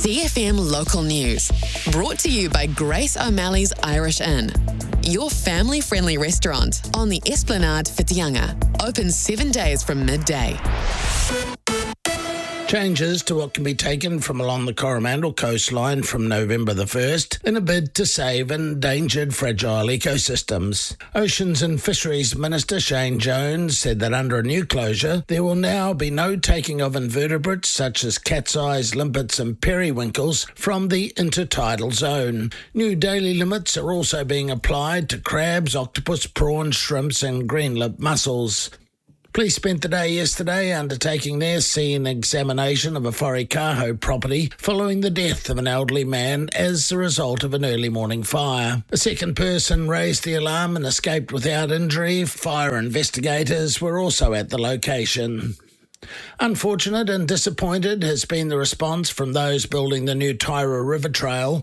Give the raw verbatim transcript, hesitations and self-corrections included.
D F M Local News, brought to you by Grace O'Malley's Irish Inn, your family-friendly restaurant on the Esplanade Whitianga, open seven days from midday. Changes to what can be taken from along the Coromandel coastline from November the first in a bid to save endangered fragile ecosystems. Oceans and Fisheries Minister Shane Jones said that under a new closure, there will now be no taking of invertebrates such as cat's eyes, limpets and periwinkles from the intertidal zone. New daily limits are also being applied to crabs, octopus, prawns, shrimps and green-lipped mussels. Police spent the day yesterday undertaking their scene examination of a Wharekāhau property following the death of an elderly man as a result of an early morning fire. A second person raised the alarm and escaped without injury. Fire investigators were also at the location. Unfortunate and disappointed has been the response from those building the new Tyra River Trail